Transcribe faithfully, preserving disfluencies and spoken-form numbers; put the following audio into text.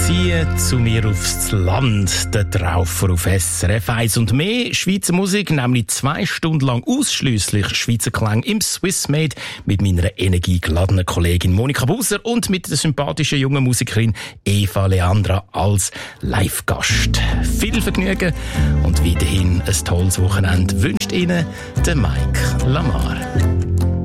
Zieh zu mir aufs Land, der Traufer auf S R F eins und mehr Schweizer Musik, nämlich zwei Stunden lang ausschliesslich Schweizer Klang im Swissmade mit meiner energiegeladenen Kollegin Monika Buser und mit der sympathischen jungen Musikerin Eva Leandra als Live-Gast. Viel Vergnügen und weiterhin ein tolles Wochenende wünscht Ihnen der Mike Lamar.